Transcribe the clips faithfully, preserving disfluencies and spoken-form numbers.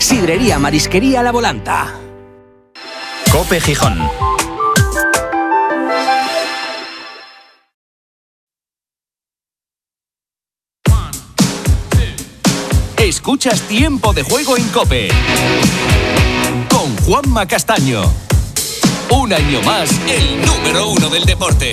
Sidrería Marisquería La Volanta. COPE Gijón. Escuchas Tiempo de Juego en COPE con Juanma Castaño. Un año más, el número uno del deporte.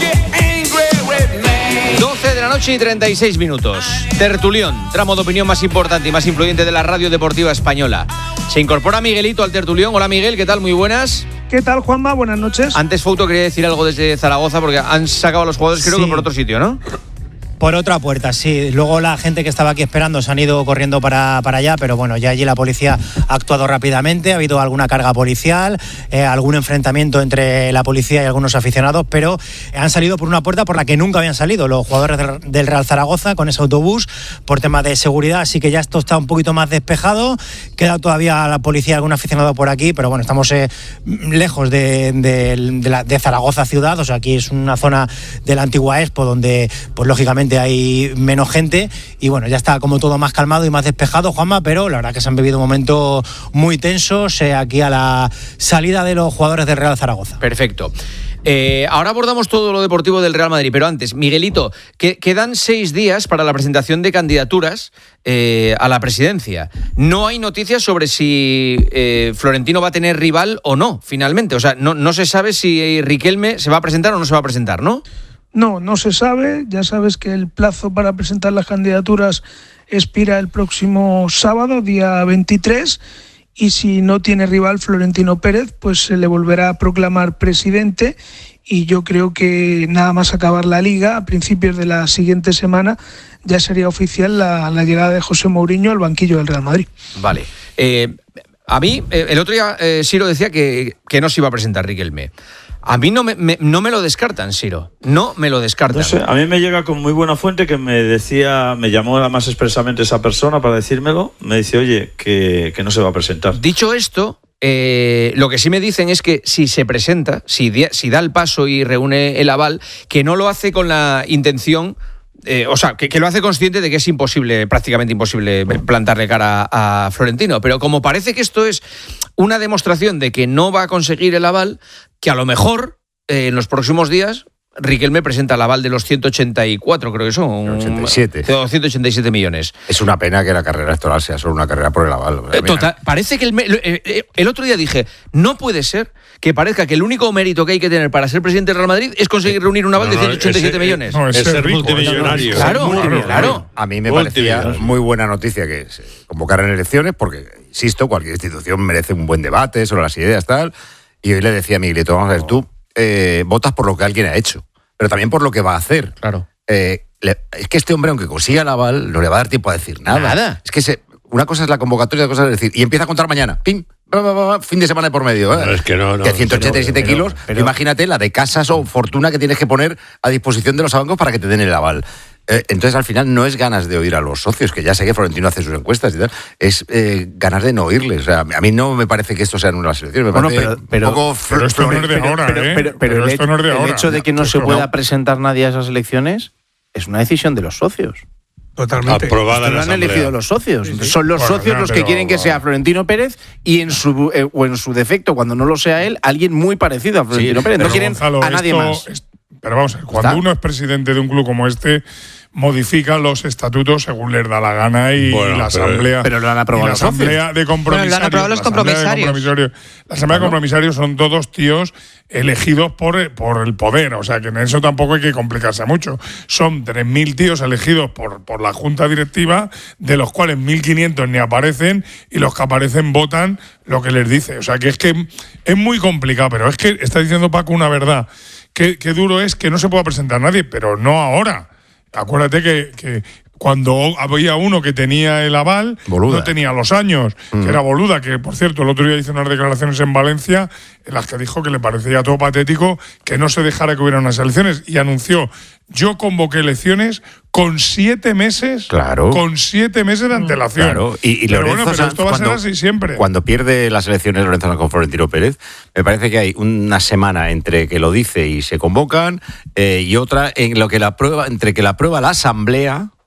doce de la noche y treinta y seis minutos. Tertulión, tramo de opinión más importante y más influyente de la radio deportiva española. Se incorpora Miguelito al tertulión. Hola Miguel, ¿qué tal? Muy buenas. ¿Qué tal, Juanma? Buenas noches. Antes Fouto quería decir algo desde Zaragoza porque han sacado a los jugadores, creo Sí. que por otro sitio, ¿no? Por otra puerta, sí. Luego la gente que estaba aquí esperando se han ido corriendo para, para allá, pero bueno, ya allí la policía ha actuado rápidamente, ha habido alguna carga policial, eh, algún enfrentamiento entre la policía y algunos aficionados, pero han salido por una puerta por la que nunca habían salido los jugadores del, del Real Zaragoza con ese autobús por tema de seguridad, así que ya esto está un poquito más despejado. Queda todavía la policía, algún aficionado por aquí, pero bueno, estamos eh, lejos de, de, de, la, de Zaragoza ciudad, o sea, aquí es una zona de la antigua Expo donde, pues lógicamente, hay menos gente y bueno, ya está como todo más calmado y más despejado, Juanma, pero la verdad que se han vivido momentos muy tensos eh, aquí a la salida de los jugadores del Real Zaragoza. Perfecto. Eh, ahora abordamos todo lo deportivo del Real Madrid, pero antes, Miguelito, que quedan seis días para la presentación de candidaturas eh, a la presidencia. No hay noticias sobre si eh, Florentino va a tener rival o no, finalmente. O sea, no, no se sabe si Riquelme se va a presentar o no se va a presentar, ¿no? No, no se sabe. Ya sabes que el plazo para presentar las candidaturas expira el próximo sábado, día veintitrés, y si no tiene rival Florentino Pérez, pues se le volverá a proclamar presidente, y yo creo que nada más acabar la Liga, a principios de la siguiente semana, ya sería oficial la, la llegada de José Mourinho al banquillo del Real Madrid. Vale. Eh, a mí, eh, el otro día eh, Siro decía que, que no se iba a presentar Riquelme. A mí no me, me, no me lo descartan, Siro. No me lo descartan. No sé, a mí me llega con muy buena fuente que me decía, me llamó además expresamente esa persona para decírmelo. Me dice, oye, que, que no se va a presentar. Dicho esto, eh, lo que sí me dicen es que si se presenta, si, si da el paso y reúne el aval, que no lo hace con la intención... Eh, o sea, que, que lo hace consciente de que es imposible, prácticamente imposible plantarle cara a, a Florentino, pero como parece que esto es una demostración de que no va a conseguir el aval, que a lo mejor eh, en los próximos días Riquelme presenta el aval de los ciento ochenta y cuatro, creo que son. ochenta y siete. ciento ochenta y siete millones. Es una pena que la carrera electoral sea solo una carrera por el aval. Eh, total, parece que el, el, el otro día dije, no puede ser que parezca que el único mérito que hay que tener para ser presidente del Real Madrid es conseguir reunir un aval no, no, de ciento ochenta y siete ese, millones. No, es, es ser, ser multimillonario. Claro, multimillonario. claro. A mí me parecía muy buena noticia que se convocaran elecciones porque, insisto, cualquier institución merece un buen debate sobre las ideas, tal. Y hoy le decía a Miguelito, vamos a ver, tú eh, votas por lo que alguien ha hecho, pero también por lo que va a hacer. Claro. Eh, le, es que este hombre, aunque consiga el aval, no le va a dar tiempo a decir nada. Nada. Es que se, una cosa es la convocatoria, otra cosa es decir, y empieza a contar mañana. ¡Pim! Fin de semana de por medio. ¿eh? No, es que no, no, de ciento ochenta y siete pero, kilos, pero, imagínate la de casas o fortuna que tienes que poner a disposición de los bancos para que te den el aval. Eh, entonces, al final, no es ganas de oír a los socios, que ya sé que Florentino hace sus encuestas y tal, es eh, ganas de no oírles. O sea, a mí no me parece que esto sea en unas elecciones. Me bueno, parece pero, pero, un poco pero esto no es de ahora, pero, ¿eh? Pero, pero, pero esto el, no es de el ahora. hecho de que no se pueda no. presentar nadie a esas elecciones es una decisión de los socios. Totalmente. Aprobada Esto lo han elegido los socios. Sí, sí. Son los bueno, socios no, los pero, que quieren que sea Florentino Pérez y en su eh, o en su defecto, cuando no lo sea él, alguien muy parecido a Florentino sí, Pérez. No quieren Gonzalo, a nadie esto, más. Es, pero vamos a ver, cuando ¿Está? uno es presidente de un club como este, modifica los estatutos según les da la gana y bueno, la pero, asamblea. Pero lo han aprobado la los socios. asamblea de compromisarios. Bueno, lo han aprobado los la asamblea de compromisarios. La asamblea de compromisarios son todos tíos elegidos por, por el poder. O sea, que en eso tampoco hay que complicarse mucho. Son tres mil tíos elegidos por, por la junta directiva, de los cuales mil quinientos ni aparecen, y los que aparecen votan lo que les dice. O sea, que es que es muy complicado, pero es que está diciendo Paco una verdad. Qué, qué duro es que no se pueda presentar nadie, pero no ahora. Acuérdate que, que cuando había uno que tenía el aval, Boluda. no tenía los años, mm. que era Boluda, que por cierto el otro día hizo unas declaraciones en Valencia en las que dijo que le parecía todo patético que no se dejara que hubiera unas elecciones, y anunció: yo convoqué elecciones con siete meses, claro. con siete meses de antelación. Claro. Y, y pero Lorenzo bueno, pero esto va cuando, a ser así siempre. Cuando pierde las elecciones Lorenzo Sanz con Florentino Pérez, me parece que hay una semana entre que lo dice y se convocan, eh, y otra en lo que la prueba, entre que la aprueba la asamblea,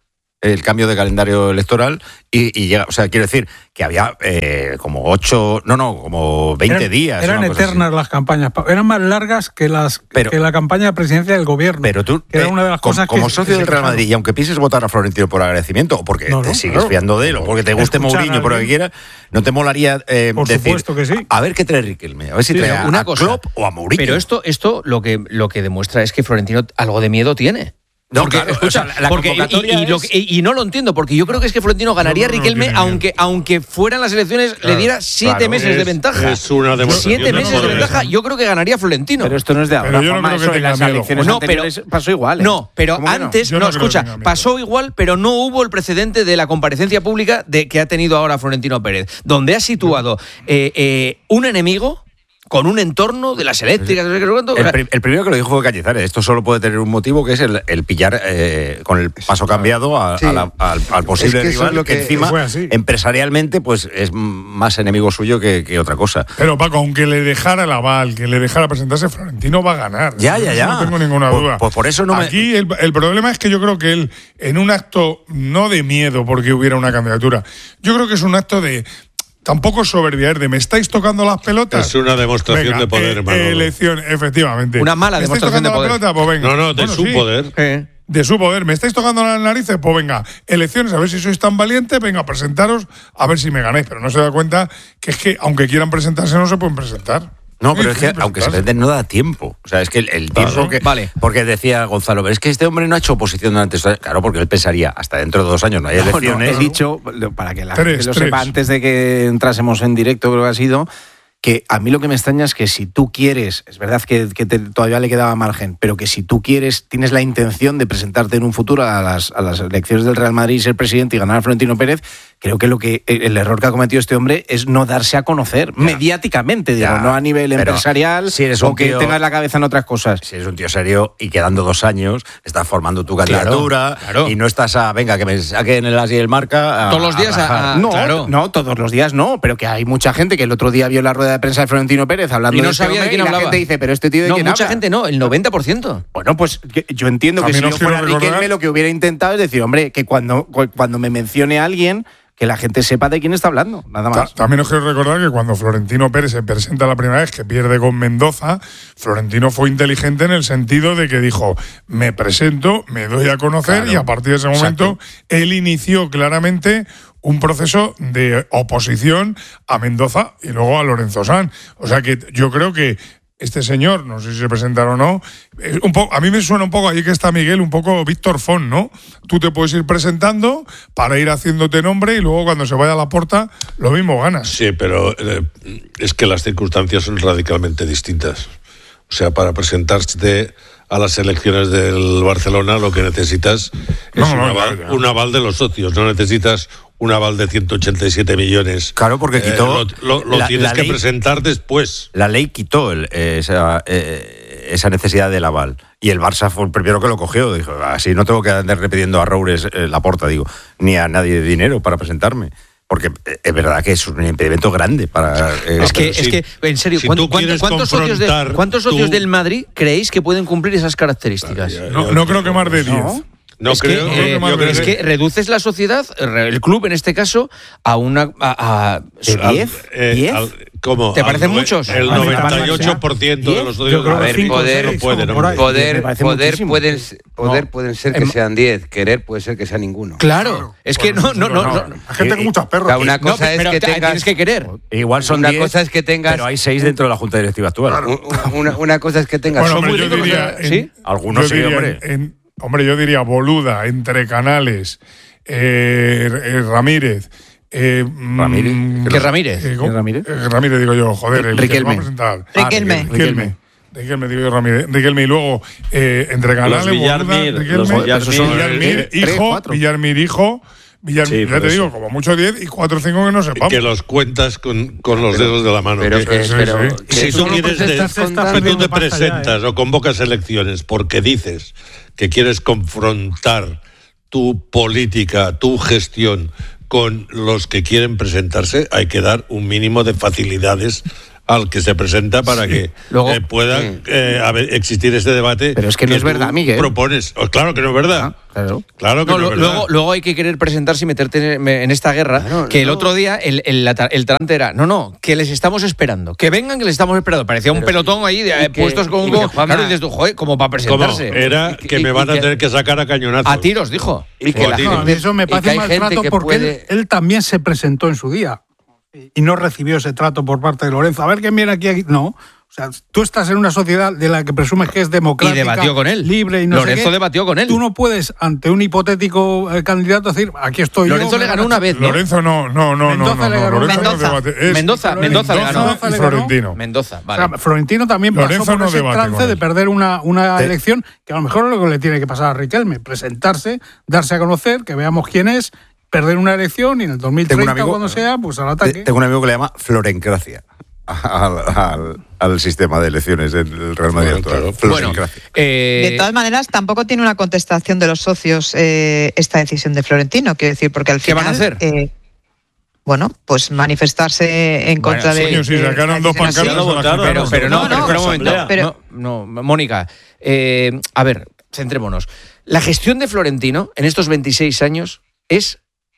el cambio de calendario electoral y, y llega, o sea, quiero decir que había eh, como ocho, no, no, como veinte eran, días. Eran eternas las campañas, eran más largas que las pero, que la campaña de presidencia del gobierno. Pero tú, que era una de las como, cosas como que, socio que del Real Madrid, y aunque pienses votar a Florentino por agradecimiento, o porque no, te no, sigues claro. fiando de él, o porque te guste Mourinho, por lo que quieras, ¿no te molaría eh, por decir, supuesto que sí. a ver qué trae Riquelme, a ver si sí, trae una a cosa, Klopp o a Mourinho? Pero esto, esto lo que lo que demuestra es que Florentino algo de miedo tiene. No, porque, claro, escucha, o sea, la porque, y, y, lo, y, y no lo entiendo, porque yo creo que es que Florentino ganaría a no, no, Riquelme, no aunque aunque fueran las elecciones, claro, le diera siete claro, meses es, de ventaja. Es una demostración siete meses de ventaja, yo creo que ganaría Florentino. Pero esto no es de ahora. Pero yo no creo que tenga las miedo. elecciones no, pero pasó igual. ¿eh? No, pero antes, no, no escucha, pasó igual, pero no hubo el precedente de la comparecencia pública de que ha tenido ahora Florentino Pérez, donde ha situado eh, eh, un enemigo con un entorno de las eléctricas. El, pr- el primero que lo dijo fue Cañizares. Esto solo puede tener un motivo, que es el, el pillar eh, con el paso cambiado a, sí. a la, al, al posible es que rival, lo que, que encima empresarialmente pues es más enemigo suyo que, que otra cosa. Pero Paco, aunque le dejara el aval, que le dejara presentarse, Florentino va a ganar. Ya, ya, ya. No tengo ninguna pues, duda. Pues por eso no Aquí me... el, el problema es que yo creo que él, en un acto no de miedo porque hubiera una candidatura, yo creo que es un acto de... Tampoco soberbiar de me estáis tocando las pelotas. Es una demostración venga, de poder, hermano. Eh, elección, efectivamente. Una mala ¿Me demostración de poder. Pelota? Pues venga. No, no, de bueno, su sí, poder. Eh. De su poder. ¿Me estáis tocando las narices? Pues venga, elecciones, a ver si sois tan valientes, venga, presentaros, a ver si me ganáis. Pero no se da cuenta que es que, aunque quieran presentarse, no se pueden presentar. No, pero es que aunque se presenten no da tiempo. O sea, es que el, el tiempo claro, que... Vale. Porque decía Gonzalo, pero es que este hombre no ha hecho oposición durante... Claro, porque él pensaría, hasta dentro de dos años no hay elecciones. No, no, he dicho, para que la tres, gente lo tres. sepa, antes de que entrásemos en directo, creo que ha sido... que a mí lo que me extraña es que si tú quieres, es verdad que, que te, todavía le quedaba margen, pero que si tú quieres, tienes la intención de presentarte en un futuro a las, a las elecciones del Real Madrid y ser presidente y ganar a Florentino Pérez, creo que lo que el error que ha cometido este hombre es no darse a conocer ya. mediáticamente, digo, ya. no a nivel pero empresarial si eres un o que tío, tengas la cabeza en otras cosas. Si eres un tío serio y quedando dos años, estás formando tu candidatura claro, claro. y no estás a, venga, que me saquen el as y el marca. A, todos los días a, a, no, claro. no, todos los días no, pero que hay mucha gente que el otro día vio la rueda de prensa de Florentino Pérez hablando y no de este sabía hombre, de quién y hablaba. la gente dice, pero este tío de no, quién mucha habla. gente no, el noventa por ciento. Bueno, pues yo entiendo que si yo fuera Riquelme lo que hubiera intentado es decir, hombre, que cuando, cuando me mencione a alguien, que la gente sepa de quién está hablando, nada más. También os quiero recordar que cuando Florentino Pérez se presenta la primera vez que pierde con Mendoza, Florentino fue inteligente en el sentido de que dijo, me presento, me doy a conocer claro, y a partir de ese momento exacto. él inició claramente un proceso de oposición a Mendoza y luego a Lorenzo Sanz. O sea que yo creo que este señor, no sé si se presentará o no, un poco, a mí me suena un poco, allí que está Miguel, un poco Víctor Font, ¿no? Tú te puedes ir presentando para ir haciéndote nombre y luego cuando se vaya a la puerta, lo mismo ganas. Sí, pero eh, es que las circunstancias son radicalmente distintas. O sea, para presentarte a las elecciones del Barcelona lo que necesitas es no, no, un, aval, no, no. un aval de los socios, no necesitas un aval de ciento ochenta y siete millones. Claro, porque quitó... Eh, lo lo, lo la, tienes la que ley, presentar después. La ley quitó el, esa, eh, esa necesidad del aval. Y el Barça fue el primero que lo cogió. Dijo, así no tengo que andar repitiendo a Roures eh, la porta, digo, ni a nadie de dinero para presentarme. Porque es verdad que es un impedimento grande para... Eh, es, que, si, es que, en serio, si ¿cuántos, ¿cuántos, socios, de, ¿cuántos socios tú... del Madrid creéis que pueden cumplir esas características? Claro, ya, no, no creo que más de diez. ¿No? No es, creo, que, eh, creo que es que reduces la sociedad, el club en este caso, a una... A, a, ¿De diez? Eh, ¿Cómo? ¿Te parecen al, muchos? El noventa y ocho por ciento de los socios a ver, poder, no pueden. No poder, poder, poder, pueden, poder no. pueden ser que sean diez, querer puede ser que sea ninguno. Claro, claro. es que no, no, no. no, no. Hay gente con muchas perras. Una cosa no, es que tengas... Tienes que querer. Igual son una diez, cosa es que tengas... pero hay seis dentro de la Junta Directiva actual. Claro. Una, una cosa es que tengas... Bueno, son hombre, muy yo ricos, diría, en, ¿sí? Algunos sí, hombre. En, en, hombre, yo diría Boluda, entre Canales, eh, eh, Ramírez... Eh, Ramírez. ¿Qué Ramírez? Eh, ¿Qué Ramírez? Eh, Ramírez digo yo, joder, el Riquelme. que va a presentar. Riquelme. Ah, Riquelme. Riquelme, digo yo Ramírez. Riquelme y luego eh, entre Canales, Boluda, Riquelme, Villarmir, hijo, Villarmir, hijo, Villarmir, sí, ya te digo, como mucho diez y cuatro o cinco que no sepamos. Que los cuentas con, con los pero, dedos de la mano. Pero que, que, sí, pero, sí. Que si tú, quieres de, si tú te presentas ya, ¿eh? o convocas elecciones porque dices que quieres confrontar tu política, tu gestión con los que quieren presentarse, hay que dar un mínimo de facilidades al que se presenta para que Luego, eh, pueda sí. eh, haber- existir este debate. Pero es que no es tú verdad, Miguel. Propones. Oh, claro que no es verdad. Ah, claro. Claro que No, no, lo- es verdad. luego, luego hay que querer presentarse y meterte en, en esta guerra. Claro, que el no. otro día el, el, la- el talante era, no, no, que les estamos esperando. Que vengan, que les estamos esperando. Parecía un Pero pelotón sí, ahí, de, y eh, que- puestos con y un. que, Claro, Juanma- y dices tú, joder, como para ¿Cómo? presentarse. Era Y- que y- me y van a que- tener que sacar a cañonazos. A tiros, dijo. Y que la Joder, No, a mí gente, eso me y que parece hay un gente maltrato que porque puede- él, él también se presentó en su día y no recibió ese trato por parte de Lorenzo. A ver quién viene aquí, aquí. No. O sea, tú estás en una sociedad de la que presumes que es democrática, Y debatió con él. libre y no sé Lorenzo qué. debatió con él. Tú no puedes, ante un hipotético eh, candidato, decir, aquí estoy yo. Lorenzo le me ganó van a- una vez, ¿no? Lorenzo no, no, no, no, Mendoza no, le no, ganó. Lorenzo no Mendoza. debate. Es Mendoza, Mendoza le ganó. y Mendoza le ganó. Florentino. Mendoza, O vale. sea, Florentino también pasó Lorenzo por no ese debate con trance él. de perder una, una Te- elección que a lo mejor es lo que le tiene que pasar a Riquelme, presentarse, darse a conocer, que veamos quién es, perder una elección y en el dos mil Tengo un treinta amigo- cuando sea, pues al Te- ataque. Tengo un amigo que le llama Florencracia al, al- al sistema de elecciones del Real Madrid. Bueno, actual. claro. Bueno, Florencracia. eh, De todas maneras, tampoco tiene una contestación de los socios eh, esta decisión de Florentino, quiero decir, porque al ¿Qué final... van a hacer? eh, bueno, pues manifestarse en Bueno, contra de... Coño, si de sacaron esta dos decisión así. pancartas, Ya lo se las votaron. Pero, quitaron. pero no, No, pero, no, espera un momento. asamblea. No, no, Mónica, eh, a ver, centrémonos. La gestión de Florentino en estos veintiséis años es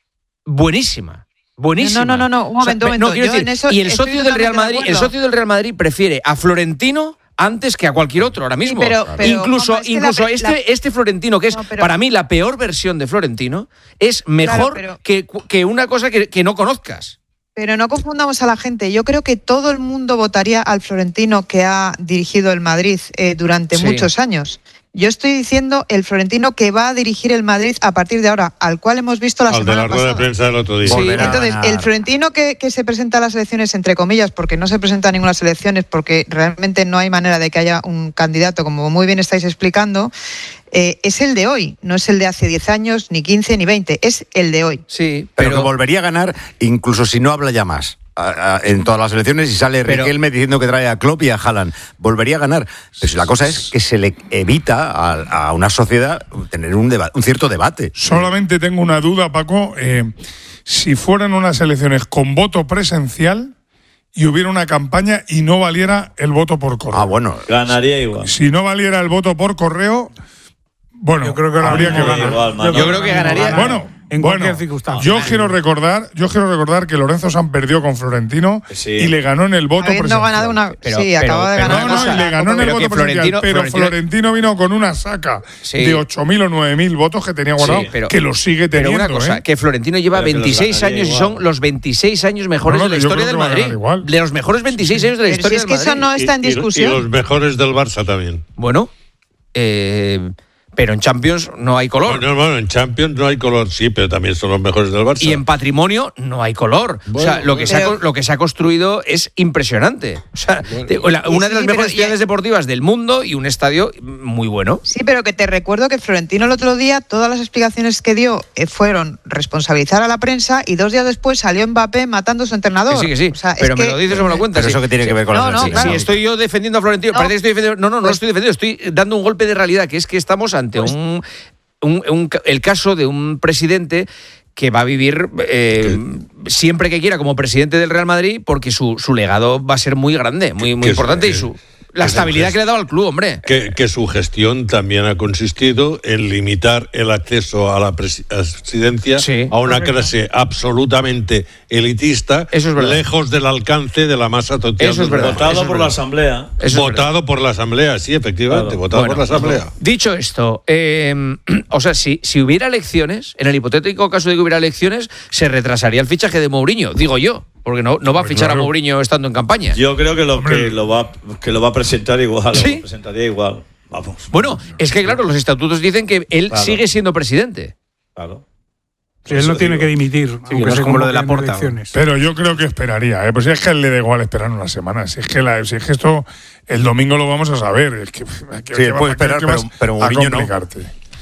buenísima. Buenísima. No, no, no, no, un momento, un pe- momento. quiero Yo decir, en eso y el estoy socio del Real totalmente de Madrid, el acuerdo. socio del Real Madrid prefiere a Florentino antes que a cualquier otro ahora mismo. pero- pero, incluso Juanma, es que incluso la- este, la- este Florentino, que es No, pero- para mí la peor versión de Florentino, es mejor pero- que, que una cosa que, que no conozcas. Pero no confundamos a la gente. Yo creo que todo el mundo votaría al Florentino que ha dirigido el Madrid eh, durante Sí. muchos años. Yo estoy diciendo el Florentino que va a dirigir el Madrid a partir de ahora, al cual hemos visto la Al de semana la rueda de pasada. prensa del otro día. Sí, Volverá a Entonces, ganar. el Florentino que, que se presenta a las elecciones, entre comillas, porque no se presenta a ninguna elecciones, porque realmente no hay manera de que haya un candidato, como muy bien estáis explicando, eh, es el de hoy, no es el de hace diez años, ni quince, ni veinte, es el de hoy. Sí, Pero, pero, que volvería a ganar incluso si no habla ya más. A- a- en todas las elecciones y sale Pero- Riquelme diciendo que trae a Klopp y a Haaland. Volvería a ganar. Pero si la cosa es que se le evita a, a una sociedad tener un, deba- un cierto debate. Solamente tengo una duda, Paco. Eh, si fueran unas elecciones con voto presencial y hubiera una campaña y no valiera el voto por correo. Ah, bueno. Ganaría igual. Si no valiera el voto por correo, bueno, Yo creo que habría que Ganaría ganar. igual, mano. Yo creo que ganaría- Bueno, en bueno, cualquier circunstancia. yo quiero recordar, yo quiero recordar que Lorenzo San perdió con Florentino Sí. y le ganó en el voto Habiendo presencial. ganado una... Pero- sí, pero- acaba de pero ganar No, una no, cosa, y le ganó en el pero voto que presencial, Florentino- pero Florentino- Florentino vino con una saca Sí. de ocho mil o nueve mil votos que tenía guardado, Sí, pero- que lo sigue Pero teniendo. una cosa, ¿eh? que Florentino lleva Pero que los veintiséis ganaría años y igual. son los veintiséis años mejores No, no, de la yo historia creo del que va a Madrid. ganar igual. De los mejores veintiséis años de la Pero si historia es que del eso Madrid. no está en Y- y- discusión. Y los mejores del Barça también. Bueno, eh, pero en Champions no hay color. Bueno, bueno, en Champions no hay color, sí, pero también son los mejores del Barça. Y en patrimonio no hay color. o sea, Bueno, lo que, se ha, pero- co- lo que se ha construido es impresionante. O sea, de- la- Y una de sí, las pero mejores y- ciudades deportivas del mundo y un estadio muy bueno. Sí, pero que te recuerdo que Florentino el otro día, todas las explicaciones que dio eh, fueron responsabilizar a la prensa y dos días después salió Mbappé matando a su entrenador. Que sí, que sí. O sea, es pero me que- lo dices o me lo cuentas. Pero eso sí. que tiene Sí. que ver con No, las no, elecciones. claro. Si estoy yo defendiendo a Florentino, No. parece que estoy defendiendo. No, no, no Pues- estoy defendiendo, estoy dando un golpe de realidad, que es que estamos ante Pues- un, un- un ca- el caso de un presidente que va a vivir eh, siempre que quiera como presidente del Real Madrid, porque su, su legado va a ser muy grande, muy, muy Que- importante, que- y su la que- estabilidad que- que le ha dado al club, hombre. Que, que su gestión también ha consistido en limitar el acceso a la presi- presidencia Sí. a una Correcto. clase absolutamente elitista, Eso es verdad. lejos del alcance de la masa total. Eso es verdad. Votado Eso es por verdad. la Asamblea. Eso es Votado por la Asamblea, sí, efectivamente, Claro. votado Bueno, por la Asamblea. Dicho esto, eh, o sea, si, si hubiera elecciones, en el hipotético caso de que hubiera elecciones, se retrasaría el fichaje de Mourinho, digo yo, porque no, no va a Hombre, fichar claro. a Mourinho estando en campaña. Yo creo que lo, Hombre. que lo, va, que lo va a presentar igual. ¿Sí? Lo presentaría igual. Vamos. Bueno, es que claro, los estatutos dicen que él Claro. sigue siendo presidente. Claro. Sí, él Eso no tiene digo. que dimitir, no aunque es se como lo de la convoquen Porta. elecciones. Pero yo creo que esperaría, ¿eh? Pues si es que a él le da igual esperar una semana. Si es que, la, si es que esto el domingo lo vamos a saber. Es que, que- Sí, que puede esperar, que pero- vas pero a Mourinho no. complicarte.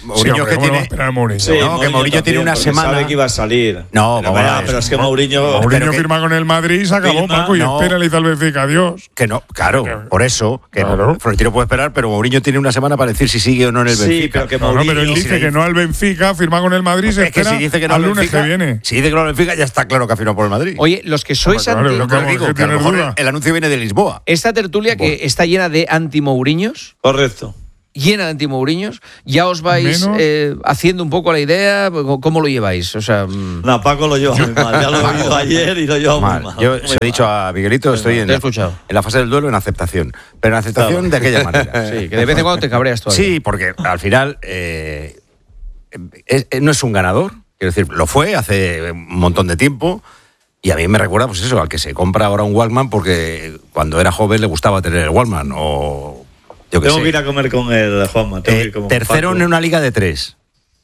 Mourinho sí, hombre, que tiene. Va a esperar a Mourinho. Sí, no, que Mourinho tiene una semana. Sabe que iba a salir. No, pero, vaya, pero es que Mourinho. Mourinho firma con el Madrid y se acabó, firma, Paco, y no, espera, le dice al Benfica, adiós. Que no, claro, que, por eso, que claro. Florentino puede esperar, pero Mourinho tiene una semana para decir si sigue o no en el sí, Benfica. Pero, que no, Mourinho, no, pero él dice si que no al Benfica, firma con el Madrid, se es que espera si dice que no al al lunes Benfica, que viene. Si dice que no al Benfica, ya está claro que ha firmado por el Madrid. Oye, los que sois Claro, anti... lo que- Yo digo que que a lo tienes mejor duda. el anuncio viene de Lisboa. Esta tertulia que está llena de anti-Mouriños, Correcto. llena de anti-Mouriños, ya os vais Menos- eh, haciendo un poco la idea, ¿cómo lo lleváis? O sea, mm, No, Paco lo lleva muy mal. Ya lo he oído ayer y lo lleva Mal. muy mal. Yo Muy se lo he dicho a Miguelito, estoy en te he la, escuchado. en la fase del duelo en aceptación. Pero en aceptación Claro. de aquella manera. Sí, que de vez en cuando te cabreas todavía. Sí, porque al final eh, es- no es un ganador. Quiero decir, lo fue hace un montón de tiempo. Y a mí me recuerda, pues eso, al que se compra ahora un Walkman porque cuando era joven le gustaba tener el Walkman. O yo qué Tengo sé. que ir a comer con el Juanma. Tengo Eh, que ir con tercero Paco. en una liga de tres.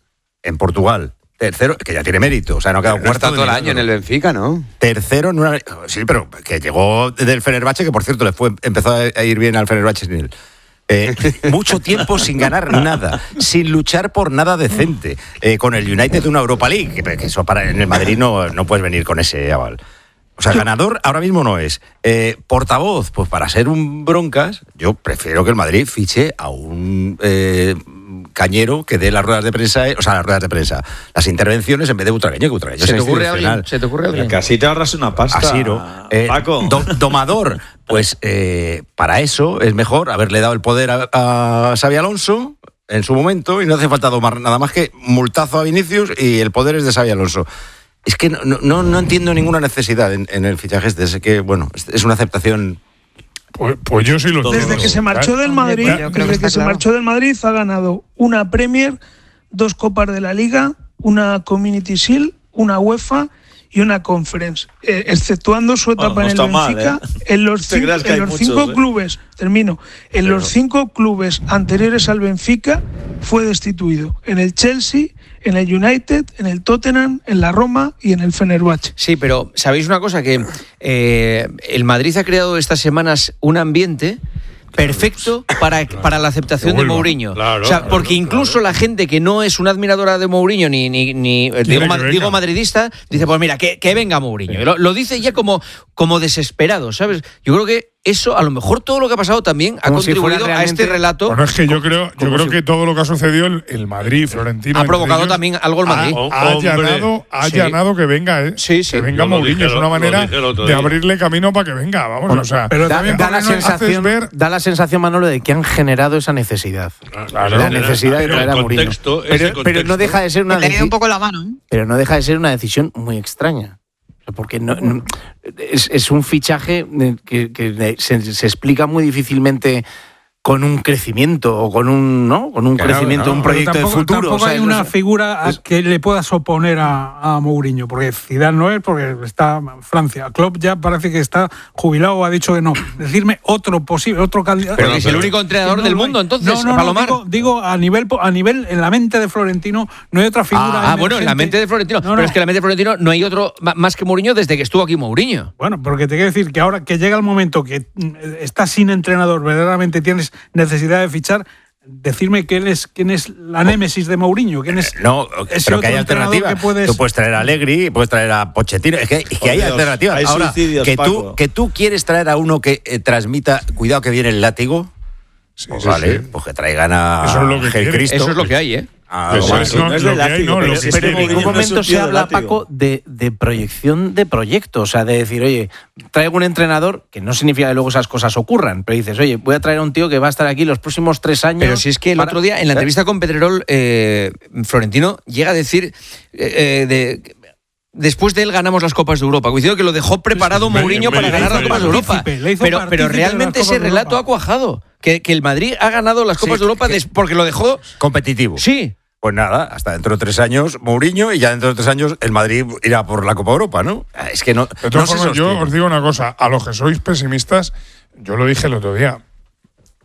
En Portugal. Tercero, que ya tiene mérito. O sea, no ha quedado No cuarto. está todo el ni año en nada. el Benfica, ¿no? Tercero en una. Sí, pero que llegó del Fenerbahce, que por cierto le fue empezó a ir bien al Fenerbahce sin él. Eh, mucho tiempo sin ganar nada, sin luchar por nada decente, eh, con el United de una Europa League, que, que eso para en el Madrid no, no puedes venir con ese aval. O sea, ganador ahora mismo no es. Eh, portavoz, pues para ser un broncas, yo prefiero que el Madrid fiche a un eh, cañero que dé las ruedas de prensa, eh, o sea, las ruedas de prensa, las intervenciones en vez de Butragueño, que Butragueño ¿Se es te ocurre institucional. alguien? ¿Se te ocurre alguien? Que así te ahorras una pasta. Asiro. Eh, Paco. do- domador. Pues eh, para eso es mejor haberle dado el poder a, a Xabi Alonso en su momento y no hace falta domar nada más que multazo a Vinicius y el poder es de Xabi Alonso. Es que no, no, no entiendo ninguna necesidad en, en el fichaje este. Es que, bueno, es una aceptación. Pues, pues yo sí lo Desde entiendo. Desde que se marchó del Madrid, Yo creo que desde está que se claro. marchó del Madrid ha ganado una Premier, dos Copas de la Liga, una Community Shield, una UEFA y una Conference, eh, exceptuando su etapa Bueno, no en el está mal, Benfica. ¿eh? En los, Te cinco, creas que en hay los muchos, cinco ¿eh? clubes, termino, en Pero- los cinco clubes anteriores al Benfica fue destituido. En el Chelsea, en el United, en el Tottenham, en la Roma y en el Fenerbahce. Sí, pero ¿sabéis una cosa? Que eh, el Madrid ha creado estas semanas un ambiente perfecto para, para la aceptación Que de vuelva. Mourinho. Claro, o sea, claro, porque incluso claro. la gente que no es una admiradora de Mourinho ni, ni, ni eh, digo, que ma- venga. digo madridista, dice, pues mira, que, que venga Mourinho. Y Lo, lo dice ya como, como desesperado, ¿sabes? Yo creo que eso, a lo mejor todo lo que ha pasado también ha Como si fuera contribuido a realmente- este relato. Bueno, es que yo creo, yo como creo si- que todo lo que ha sucedido, el, el Madrid, Florentino. Ha entre provocado ellos, también algo el Madrid. Ha, Oh, ha hombre. allanado, ha Sí. allanado que venga, ¿eh? Sí, sí. Que venga Yo lo Mourinho. dije Es lo- una lo manera dije el otro de día. abrirle camino para que venga, vamos. Bueno, o sea, pero Da, también da porque la no sensación, ver- da la sensación, Manolo, de que han generado esa necesidad. Claro. la necesidad de Pero traer el a Mourinho. contexto, ese Pero, pero contexto. no deja de ser una He tenido deci- un poco la mano, ¿eh? pero no deja de ser una decisión muy extraña. O sea, porque no, no- es, es un fichaje de- que, que se, se explica muy difícilmente con un crecimiento o con un, ¿no? Con un Claro, crecimiento, no. un Pero proyecto tampoco, de futuro. tampoco o sea, hay no una sé. figura a es- que le puedas oponer a, a Mourinho, porque Zidane no es, porque está Francia. Klopp ya parece que está jubilado o ha dicho que no. Decirme otro posible, otro candidato. Pero que es el único entrenador Que no del lo hay. mundo, entonces, no, no, no, Palomar. digo, digo a nivel a nivel en la mente de Florentino no hay otra figura. Ah, bueno, en la emergente. mente de Florentino. No, Pero no. es que en la mente de Florentino no hay otro ma- más que Mourinho desde que estuvo aquí Mourinho. Bueno, porque te quiero decir que ahora que llega el momento que mm, estás sin entrenador, verdaderamente tienes necesidad de fichar, decirme quién es quién es la némesis de Mourinho, quién es No, ese pero que hay otro entrenador alternativa. que puedes- Tú puedes traer a Allegri, puedes traer a Pochettino. Es que, es que Por hay Dios, alternativas. hay Ahora, suicidios, que tú, Paco. que tú quieres traer a uno que eh, transmita, cuidado que viene el látigo. Sí, Pues sí, vale, sí. pues que traigan a Eso es lo que Ángel quiere. Cristo. Eso es lo que hay, ¿eh? A- Eso a- es, no, no es lo de que hay, látigo, no, pero lo es que que Pero en Mourinho ningún no es un momento tío se de habla, látigo. Paco, de, de proyección de proyecto. O sea, de decir, oye, traigo un entrenador, que no significa que luego esas cosas ocurran, pero dices, oye, voy a traer a un tío que va a estar aquí los próximos tres años. Pero si es que el para- otro día, en la entrevista con Pedrerol, eh, Florentino llega a decir eh, eh, de, después de él ganamos las Copas de Europa, diciendo que lo dejó preparado Sí, sí, Mourinho me- para me ganar hizo las Copas de Europa. partícipe, le hizo Pero, partícipe pero de realmente las ese Copas de relato Europa. ha cuajado. Que, que el Madrid ha ganado las Copas Sí, de Europa que- des- porque lo dejó. competitivo. Sí. Pues nada, hasta dentro de tres años Mourinho y ya dentro de tres años el Madrid irá por la Copa Europa, ¿no? Es que no. De no todas se formas, yo sostiene. os digo una cosa, a los que sois pesimistas, yo lo dije el otro día.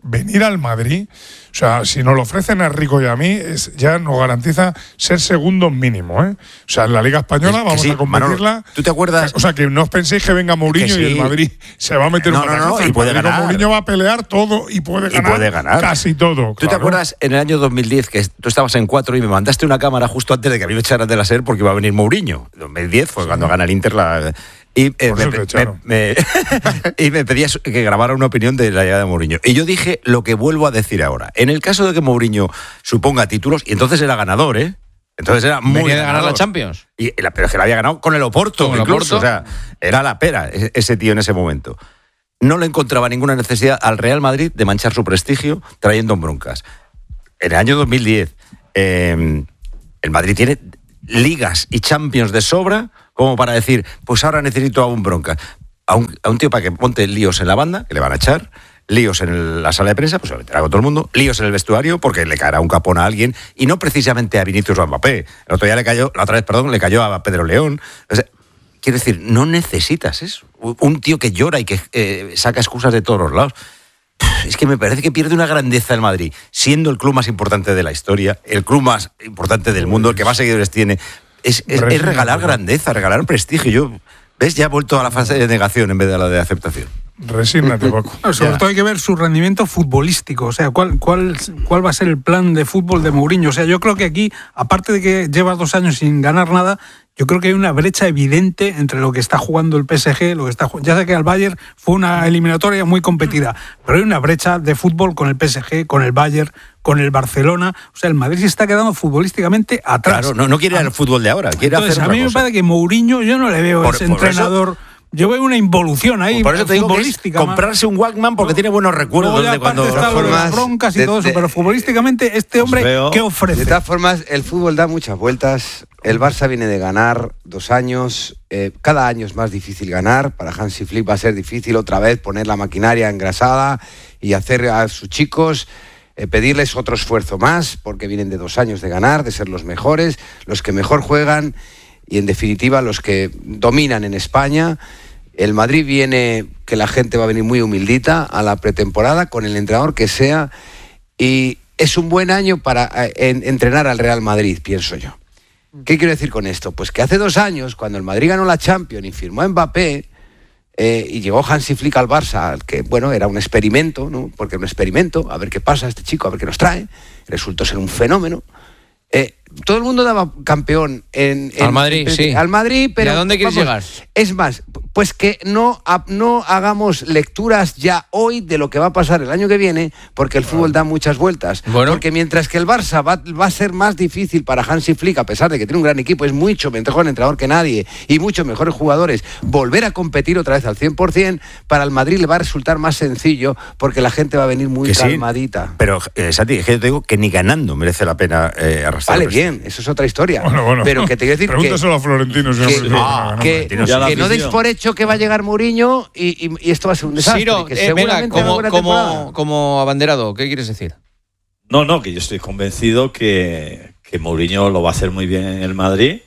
venir al Madrid, o sea, si nos lo ofrecen a Rico y a mí, es, ya nos garantiza ser segundos mínimo, ¿eh? O sea, en la Liga Española vamos sí, a competirla. Manolo, ¿tú te acuerdas? O sea, que no os penséis que venga Mourinho sí. y el Madrid se va a meter no, una no, no, caza. y puede ganar. Mourinho va a pelear todo y puede ganar, y puede ganar. casi todo. ¿Tú claro. te acuerdas en el año dos mil diez que tú estabas en cuatro y me mandaste una cámara justo antes de que a mí me echaran de la SER porque iba a venir Mourinho? dos mil diez fue sí. cuando gana el Inter la... Y, eh, me, me, me, y me pedías que grabara una opinión de la llegada de Mourinho. Y yo dije lo que vuelvo a decir ahora. En el caso de que Mourinho suponga títulos, y entonces era ganador, ¿eh? Entonces era muy Venía de ganar la Champions. Y la, pero es que la había ganado con el Oporto, con el incluso. Oporto. O sea, era la pera ese tío en ese momento. No le encontraba ninguna necesidad al Real Madrid de manchar su prestigio trayendo broncas. En el año dos mil diez, eh, el Madrid tiene ligas y Champions de sobra como para decir, pues ahora necesito a un bronca. A un, a un tío para que monte líos en la banda, que le van a echar, líos en el, la sala de prensa, pues se lo meterá con todo el mundo, líos en el vestuario, porque le caerá un capón a alguien, y no precisamente a Vinicius o a Mbappé. El otro día le cayó, la otra vez, perdón, le cayó a Pedro León. O sea, quiero decir, no necesitas eso. Un tío que llora y que eh, saca excusas de todos los lados. Es que me parece que pierde una grandeza el Madrid, siendo el club más importante de la historia, el club más importante del mundo, el que más seguidores tiene. Es, es, es regalar grandeza, regalar prestigio. Yo, ¿ves? Ya ha vuelto a la fase de negación en vez de a la de aceptación. Resígnate, Paco. No, sobre ya. todo hay que ver su rendimiento futbolístico. O sea, ¿cuál, cuál, cuál va a ser el plan de fútbol de Mourinho? O sea, yo creo que aquí, aparte de que lleva dos años sin ganar nada, yo creo que hay una brecha evidente entre lo que está jugando el P S G, lo que está ya sé que al Bayern fue una eliminatoria muy competida, pero hay una brecha de fútbol con el P S G, con el Bayern, con el Barcelona. O sea, el Madrid se está quedando futbolísticamente atrás. Claro, no, no quiere ir al fútbol de ahora, quiere Entonces, hacer a otra mí me cosa. parece que Mourinho, yo no le veo Por- ese por entrenador. eso- Yo veo una involución ahí. Por eso te digo que es futbolística, comprarse un Walkman porque tiene buenos recuerdos Luego ya de cuando... aparte está lo de las broncas y de- todo eso, de- pero futbolísticamente este hombre, veo. ¿qué ofrece? De todas formas, el fútbol da muchas vueltas. El Barça viene de ganar dos años. Eh, cada año es más difícil ganar. Para Hansi Flick va a ser difícil otra vez poner la maquinaria engrasada y hacer a sus chicos eh, pedirles otro esfuerzo más, porque vienen de dos años de ganar, de ser los mejores, los que mejor juegan y, en definitiva, los que dominan en España. El Madrid viene, que la gente va a venir muy humildita a la pretemporada con el entrenador que sea, y es un buen año para eh, en, entrenar al Real Madrid, pienso yo. ¿Qué quiero decir con esto? Pues que hace dos años, cuando el Madrid ganó la Champions y firmó a Mbappé, eh, y llegó Hansi Flick al Barça, que bueno, era un experimento, ¿no? Porque era un experimento, a ver qué pasa este chico, a ver qué nos trae, resultó ser un fenómeno. Eh, todo el mundo daba campeón en, en al Madrid, en, sí. Al Madrid, pero ¿Y a dónde quieres vamos, llegar? Es más, pues que no, no hagamos lecturas ya hoy de lo que va a pasar el año que viene, porque el fútbol da muchas vueltas. Bueno. Porque mientras que el Barça va, va a ser más difícil para Hansi Flick, a pesar de que tiene un gran equipo, es mucho mejor entrenador que nadie y muchos mejores jugadores, volver a competir otra vez al cien por ciento, para el Madrid le va a resultar más sencillo, porque la gente va a venir muy Que sí, calmadita. pero, eh, Santi, es que yo te digo que ni ganando merece la pena eh, arrastrar. Vale, el prestigio. bien, eso es otra historia. Bueno, bueno. Pero que te quiero decir que... Pregúntaselo a Florentino. Si que, no, ah, no, no, que, no, no, ya la que no deis afición. por hecho que va a llegar Mourinho y, y, y esto va a ser un desastre. Ciro, que eh, venga, seguramente haga como, buena como, temporada. como abanderado, ¿qué quieres decir? No, no, que yo estoy convencido que, que Mourinho lo va a hacer muy bien en el Madrid,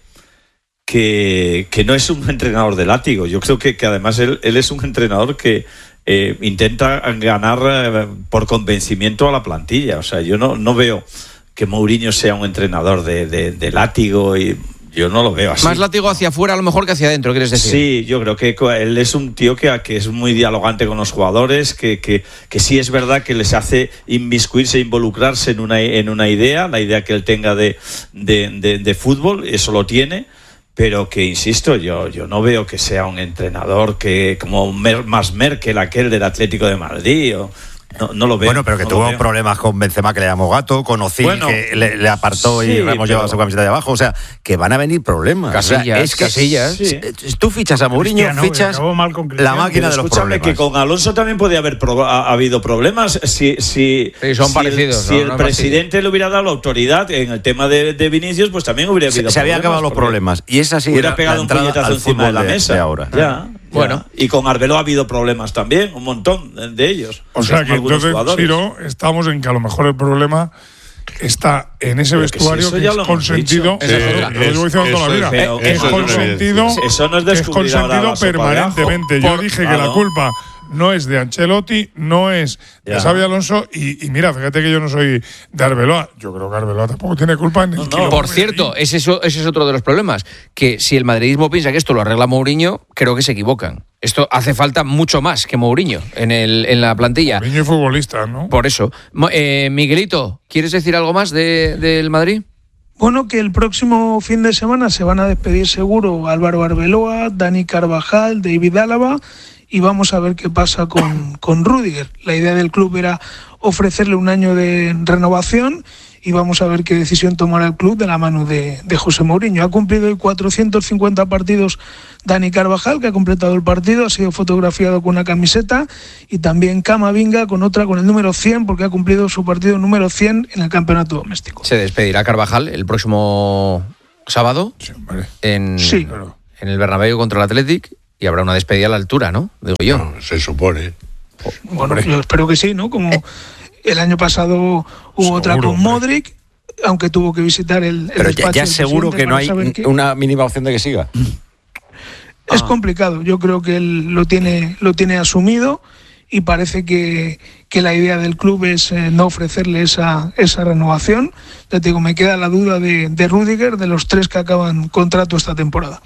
que, que no es un entrenador de látigo. Yo creo que, que además él, él es un entrenador que eh, intenta ganar eh, por convencimiento a la plantilla. O sea, yo no, no veo que Mourinho sea un entrenador de, de, de látigo, y yo no lo veo así. Más látigo hacia afuera a lo mejor que hacia adentro, ¿quieres decir? Sí, yo creo que él es un tío que, que es muy dialogante con los jugadores, que, que, que sí es verdad que les hace inmiscuirse, involucrarse en una, en una idea, la idea que él tenga de, de, de, de fútbol, eso lo tiene, pero que, insisto, yo, yo no veo que sea un entrenador que como Mer, más Merkel, aquel del Atlético de Madrid, o... No, no lo veo. Bueno, pero que no tuvo problemas con Benzema, que le llamó gato, con Ozil, bueno, que le, le apartó sí, y Ramos pero... llevaba su camiseta de abajo. O sea, que van a venir problemas. Casillas, o sea, es que, Casillas. Sí. Tú fichas a Mourinho, Cristiano, fichas mal con la máquina de los Escúchame, problemas. que con Alonso también podía haber pro- ha, ha habido problemas si, si, Sí, son si parecidos, el, si no, el no es presidente le hubiera dado la autoridad en el tema de, de Vinicius, pues también hubiera habido se, se habían acabado los problemas. Y esa sí hubiera era pegado la un entrada puñetazo al encima de la fútbol mesa. de ahora. Ya, Bueno. ya. Y con Arbeloa ha habido problemas también, un montón de, de ellos. O sea que Algunos entonces, jugadores. Ciro, estamos en que a lo mejor el problema está en ese Pero que si vestuario eso que, ya es lo hemos consentido. dicho. Eh, Eso- lo llevo diciendo toda la vida. pero Es eso no es consentido, evidencia. Eso no es que es descubrir ahora consentido la sopa de ajo. permanentemente. Yo Por- dije que claro. la culpa no es de Ancelotti, no es de Ya. Xabi Alonso. Y, y mira, fíjate que yo no soy de Arbeloa. Yo creo que Arbeloa tampoco tiene culpa en el No, kilo. no. Por cierto, ese es, ese es otro de los problemas, que si el madridismo piensa que esto lo arregla Mourinho, creo que se equivocan. Esto hace falta mucho más que Mourinho en, el, en la plantilla. Niño y futbolista, ¿no? Por eso. Mo- eh, Miguelito, ¿quieres decir algo más de, del Madrid? Bueno, que el próximo fin de semana se van a despedir seguro Álvaro Arbeloa, Dani Carvajal, David Álava y vamos a ver qué pasa con, con Rüdiger. La idea del club era ofrecerle un año de renovación y vamos a ver qué decisión tomará el club de la mano de, de José Mourinho. Ha cumplido hoy cuatrocientos cincuenta partidos Dani Carvajal, que ha completado el partido, ha sido fotografiado con una camiseta, y también Camavinga con otra, con el número cien, porque ha cumplido su partido número cien en el campeonato doméstico. Se despedirá Carvajal el próximo sábado Sí, hombre. en, Sí. en el Bernabéu contra el Athletic y habrá una despedida a la altura, ¿no? Digo yo. No, se supone. Bueno, yo espero que sí, ¿no? Como el año pasado hubo Seguro, otra con hombre. Modric, aunque tuvo que visitar el, el Pero ya, despacho ya del seguro presidente que no para hay saber qué- una mínima opción de que siga. Es complicado, yo creo que él lo tiene, lo tiene asumido y parece que, que la idea del club es eh, no ofrecerle esa, esa renovación. Ya te digo, me queda la duda de, de Rüdiger, de los tres que acaban contrato esta temporada.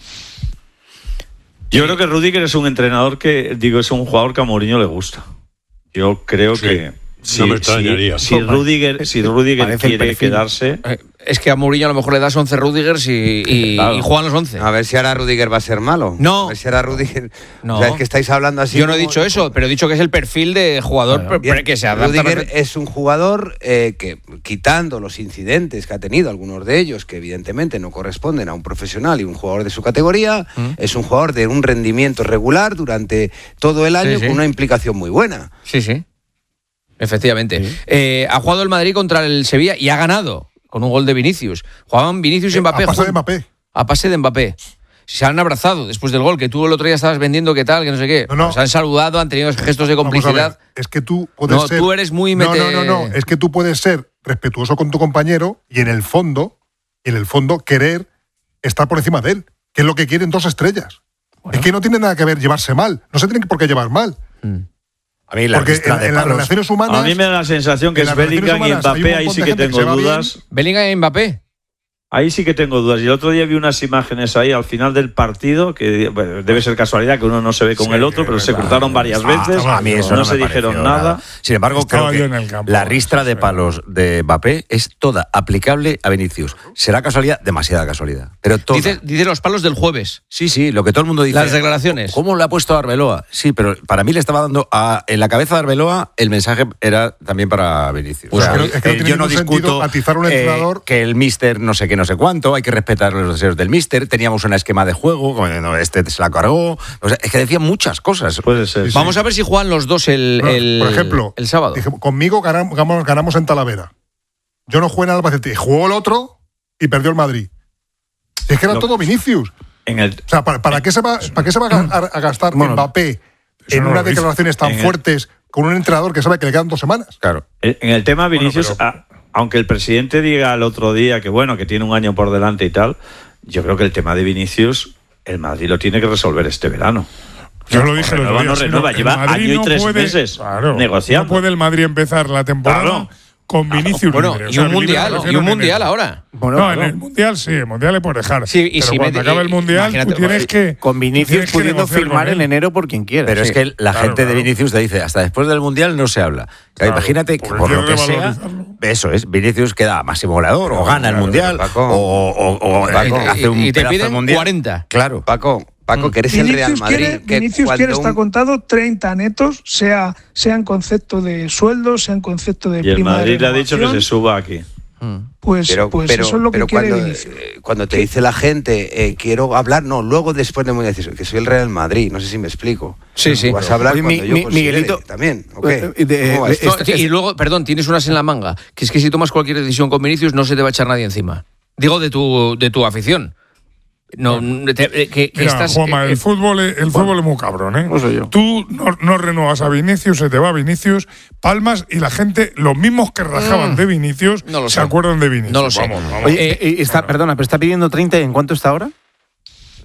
Yo creo que Rüdiger es un entrenador que, digo, es un jugador que a Mourinho le gusta. Yo creo Sí, que no si, me extrañaría. si, si Rüdiger, si Rüdiger Parece el quiere perfil. quedarse, Eh, Es que a Mourinho a lo mejor le das once Rüdigers y, y, Claro. y juegan los once. A ver si ahora Rüdiger va a ser malo. No. A ver si ahora Rüdiger. No. O sea, es que estáis hablando así. Yo no he como- dicho eso, pero he dicho que es el perfil de jugador per- Bien, que se adapta. Rüdiger perfecto. es un jugador eh, que, quitando los incidentes que ha tenido, algunos de ellos que evidentemente no corresponden a un profesional y un jugador de su categoría, Mm. es un jugador de un rendimiento regular durante todo el año Sí, sí. con una implicación muy buena. Sí, sí. Efectivamente. Eh, ha jugado el Madrid contra el Sevilla y ha ganado con un gol de Vinicius. Jugaban Vinicius y Mbappé. A pase de jun- Mbappé. A pase de Mbappé. Se han abrazado después del gol, que tú el otro día estabas vendiendo, que tal, que no sé qué. No, no. Se han saludado, han tenido gestos de Vamos a ver, complicidad. es que tú puedes No, ser. tú eres muy no, mete- no, no, no. Es que tú puedes ser respetuoso con tu compañero y en el fondo, en el fondo, querer estar por encima de él, que es lo que quieren dos estrellas. Es que no tiene nada que ver llevarse mal. No se tienen por qué llevar mal. A mí la Porque ristra en, de en las palos- relaciones humanas. a mí me da la sensación que en es las relaciones Bellingham y humanas hay un Mbappé, ahí montón sí de que gente que tengo se va bien. dudas. Bellingham y Mbappé. Ahí sí que tengo dudas. Y el otro día vi unas imágenes ahí al final del partido, que bueno, debe ser casualidad que uno no se ve con Sí, el otro, pero se verdad. cruzaron varias Ah, veces, a mí no, eso no se me dijeron pareció nada. Sin embargo, Estaba creo yo que en el campo, la eso ristra de sí. palos de Mbappé es toda aplicable a Vinicius. ¿Será casualidad? Demasiada casualidad. Pero toda. Dice, dice los palos del jueves. Sí, sí, lo que todo el mundo dice. Las declaraciones. ¿Cómo le ha puesto a Arbeloa? Sí, pero para mí le estaba dando a, en la cabeza de Arbeloa el mensaje era también para Vinicius. Pues es que no- es que no eh, tiene yo no ningún sentido discuto atizar a un eh, entrenador. que el míster no sé qué, no sé cuánto, hay que respetar los deseos del míster, teníamos un esquema de juego, como, no, este se la cargó, o sea, es que decía muchas cosas. Puede ser. Sí, Vamos a ver si juegan los dos el, No, el- por ejemplo, el sábado. dije, conmigo ganamos, ganamos, ganamos en Talavera. Yo no jugué en Albacete. Jugó el otro y perdió el Madrid. Es que era Lo- todo Vinicius. En el, O sea, ¿para, para qué se va, ¿para qué se va a, a- a gastar Bueno, Mbappé eso en no lo unas eh, declaraciones dice. tan En el- fuertes con un entrenador que sabe que le quedan dos semanas? Claro. en el tema Vinicius, Bueno, pero- a- aunque el presidente diga el otro día que bueno, que tiene un año por delante y tal, yo creo que el tema de Vinicius, el Madrid lo tiene que resolver este verano. Yo lo dije el otro renueva, día, no sí, renueva, el lleva Madrid año y no tres puede- meses claro, negociando. No puede el Madrid empezar la temporada Claro. con Vinicius Bueno, libre. O y sea, un libre mundial, me y refiero un en mundial enero. ahora. Bueno, no, claro. en el mundial sí, el mundial le puedes dejar. Sí, y pero si cuando mete- acabe el mundial, imagínate, tú tienes que. Con tú Vinicius tienes que pudiendo negociar firmar con en él. enero por quien quiera. Pero Sí. es que la Claro, gente de claro. Vinicius te dice, hasta después del Mundial no se habla. Claro, Imagínate que porque por lo quiere que sea, revalorizarlo. eso es, Vinicius queda máximo goleador, o gana el claro, Mundial, Paco. o, o- o Paco. hace un Y- y te pedazo de piden Mundial. cuarenta. Claro. Paco, Paco, que eres el Real Vinicius Madrid. quiere, que Vinicius cuando quiere, está un- contado treinta netos, sea, sea en concepto de sueldo, sea en concepto de Y el prima de Madrid le ha dicho que se renovación, suba aquí. Pues, Pero, pues pero- eso es lo que pero quiere cuando, Vinicius. eh, cuando te dice la gente, eh, quiero hablar, no, luego después de muy decir que soy el Real Madrid, no sé si me explico. Sí, sí. Vas a hablar Oye, cuando mi- yo mi- considere Miguelito, también, ¿ok? eh, de- ¿Cómo va de- esto? No, Esta- sí, y luego, perdón, tienes unas en la manga, que es que si tomas cualquier decisión con Vinicius no se te va a echar nadie encima. Digo de tu, de tu afición. No, te- eh, que, que Mira, estás, Juanma, eh, el fútbol, es- el fútbol es muy cabrón, ¿eh? No soy yo. Tú no, no renuevas a Vinicius, se te va Vinicius, palmas y la gente, los mismos que rajaban Mm. de Vinicius, No lo se sé. acuerdan de Vinicius. No lo sé. Vamos, vamos. Oye, eh, eh, está, perdona, pero está pidiendo treinta, ¿en cuánto está ahora?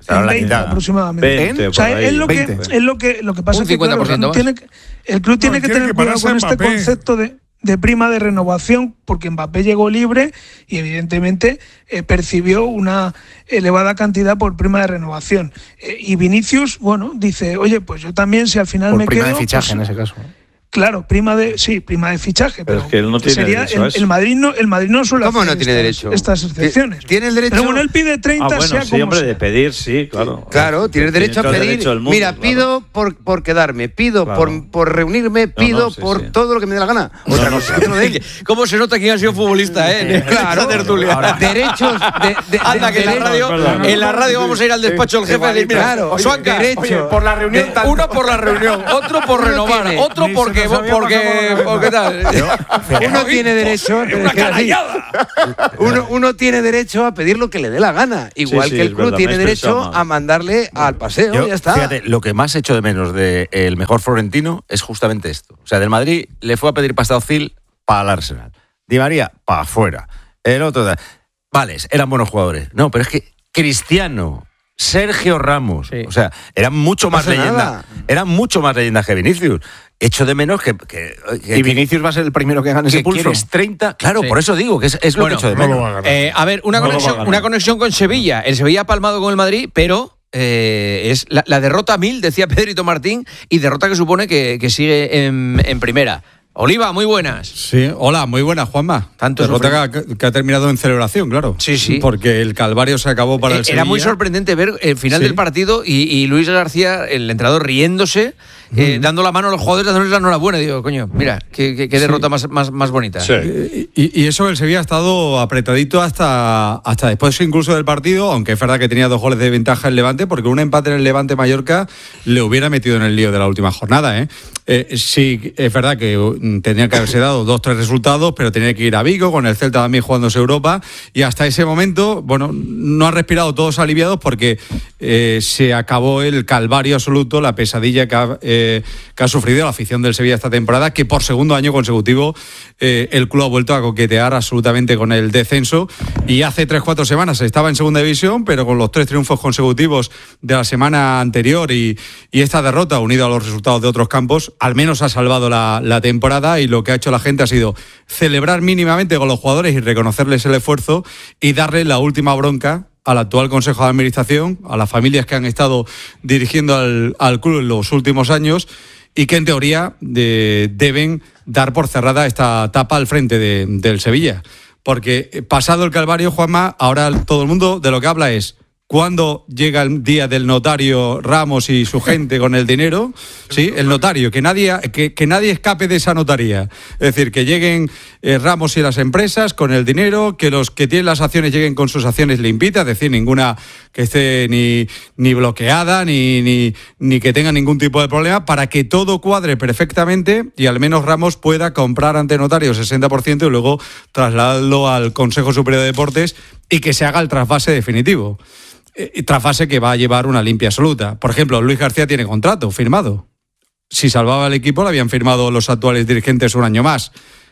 Claro, en la veinte mitad. aproximadamente. veinte, o sea, por ahí. es lo que veinte. es lo que lo que pasa Un es que claro, cincuenta por ciento el club más. tiene que, el club tiene No, que tiene tener que cuidado pararse con este Mbappé. concepto de de prima de renovación, porque Mbappé llegó libre y evidentemente eh, percibió una elevada cantidad por prima de renovación. Eh, y Vinicius, bueno, dice, oye, pues yo también, si al final Por me prima quedo... de fichaje pues, en ese caso. Claro, prima de sí, prima de fichaje, Pero pero, es que él no tiene sería derecho a el, eso. el Madrid no el Madrid no suele ¿Cómo hacer no tiene estas, derecho? estas excepciones. Tiene el derecho. Pero bueno, él pide treinta, Ah, bueno, sea sí, como hombre, sea. de pedir, sí, claro. Claro, tienes derecho a todo el pedir. derecho del mundo, Mira, claro. pido por, por quedarme, pido Claro. por, por reunirme, pido no, sí, por sí. todo lo que me dé la gana. Otra cosa que no den. ¿Cómo se nota quién ha sido futbolista, eh? En Claro, esta tertulia. ahora, derechos de, de- Anda, de- que en la de- radio, es verdad. en la radio vamos a ir al despacho del jefe a decir, mira, Claro, oye, Osuanca, derecho. oye, por la reunión, De- uno por la reunión, otro por Uno renovar, tiene- otro Ni porque, se nos había porque, pasado por porque, la tal. Uno tiene derecho, Es una es que así. canallada. uno, uno tiene derecho a pedir lo que le dé la gana, igual sí, que el es club verdad, tiene me he expresado derecho mal. a mandarle al paseo, Yo, ya está. Fíjate, lo que más echo de menos del mejor florentino es justamente esto. O sea, del Madrid le fue a pedir pasta Ozil para el Arsenal. Di María, para afuera. El otro, vale, eran buenos jugadores. No, pero es que Cristiano, Sergio Ramos, Sí. o sea, eran mucho No más pasa leyendas. nada. Eran mucho más leyendas que Vinicius. Echo de menos que. que, que Y Vinicius va a ser el primero que gane que ese pulso. quieres treinta. Claro, Sí. por eso digo que es, es lo Bueno, que echo de No menos. lo va a ganar. Eh, a ver, una No lo va a conexión, ganar. una conexión con Sevilla. El Sevilla ha palmado con el Madrid, pero eh, es la, la derrota a mil, decía Pedrito Martín, y derrota que supone que, que sigue en, en primera. Oliva, muy buenas. Sí, hola, muy buena, Juanma. Tanto Derrota que, que ha terminado en celebración, claro. Sí, sí. Porque el calvario se acabó para Eh, el Sevilla. Era muy sorprendente ver el final Sí. del partido y, y Luis García, el entrenador, riéndose, eh, dando la mano a los jugadores, dándoles la enhorabuena. Digo, coño, mira, qué, qué- qué derrota más, más, más bonita. Sí. Y, y eso que el Sevilla ha estado apretadito hasta, hasta después incluso del partido, aunque es verdad que tenía dos goles de ventaja el Levante, porque un empate en el Levante-Mallorca le hubiera metido en el lío de la última jornada. ¿eh? Eh, sí, es verdad que mm, tenía que haberse dado dos, tres resultados, pero tenía que ir a Vigo, con el Celta también jugándose Europa, y hasta ese momento, bueno, no han respirado todos aliviados porque eh, se acabó el calvario absoluto, la pesadilla que ha, eh, que ha sufrido la afición del Sevilla esta temporada, que por segundo año consecutivo eh, el club ha vuelto a coquetear absolutamente con el descenso, y hace tres, cuatro semanas estaba en segunda división, pero con los tres triunfos consecutivos de la semana anterior y, y esta derrota, unida a los resultados de otros campos, al menos ha salvado la, la temporada, y lo que ha hecho la gente ha sido celebrar mínimamente con los jugadores y reconocerles el esfuerzo y darle la última bronca al actual Consejo de Administración, a las familias que han estado dirigiendo al, al club en los últimos años y que en teoría de, deben dar por cerrada esta etapa al frente de, del Sevilla. Porque pasado el calvario, Juanma, ahora todo el mundo de lo que habla es ¿cuándo llega el día del notario Ramos y su gente con el dinero? Sí, el notario, que nadie, que, que nadie escape de esa notaría. Es decir, que lleguen eh, Ramos y las empresas con el dinero, que los que tienen las acciones lleguen con sus acciones limpitas, es decir, ninguna que esté ni, ni bloqueada, ni, ni, ni que tenga ningún tipo de problema, para que todo cuadre perfectamente y al menos Ramos pueda comprar ante notario sesenta por ciento y luego trasladarlo al Consejo Superior de Deportes y que se haga el trasvase definitivo. Eh, trasvase que va a llevar una limpia absoluta. Por ejemplo, Luis García tiene contrato firmado. Si salvaba el equipo, lo habían firmado los actuales dirigentes un año más.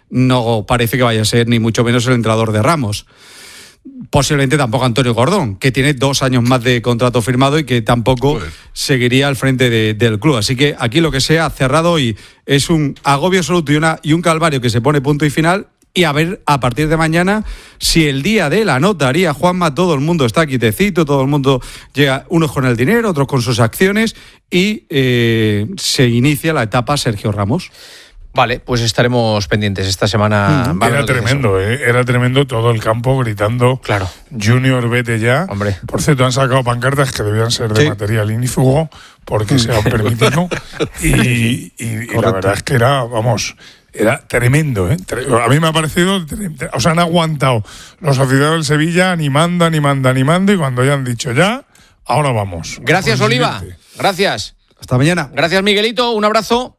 No parece que vaya a ser ni mucho menos el entrenador de Ramos. Posiblemente tampoco Antonio Gordón, que tiene dos años más de contrato firmado y que tampoco Joder. seguiría al frente de, del club. Así que aquí lo que se ha cerrado hoy es un agobio absoluto y, una, y un calvario que se pone punto y final. Y a ver, a partir de mañana, si el día de la notaría, Juanma, todo el mundo está quitecito, todo el mundo llega, unos con el dinero, otros con sus acciones, y eh, se inicia la etapa Sergio Ramos. Vale, pues estaremos pendientes esta semana. Mm, era tremendo, ¿eh? Era tremendo todo el campo gritando claro. Junior, vete ya. Hombre. Por cierto, han sacado pancartas que debían ser de sí. material inífugo porque se han permitido. y, y, y la verdad es que era, vamos... Era tremendo, ¿eh? A mí me ha parecido... O sea, han aguantado los aficionados del Sevilla animando, animando, animando, y cuando ya han dicho ya, ahora vamos. Gracias, Oliva. Gracias. Hasta mañana. Gracias, Miguelito. Un abrazo.